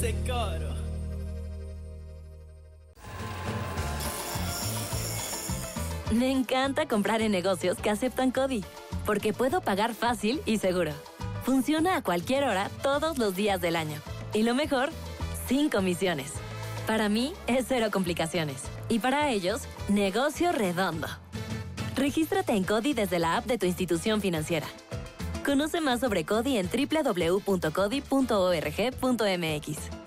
ese coro. Me encanta comprar en negocios que aceptan CODI, porque puedo pagar fácil y seguro. Funciona a cualquier hora, todos los días del año. Y lo mejor, sin comisiones. Para mí, es cero complicaciones. Y para ellos, negocio redondo. Regístrate en CODI desde la app de tu institución financiera. Conoce más sobre CODI en www.codi.org.mx.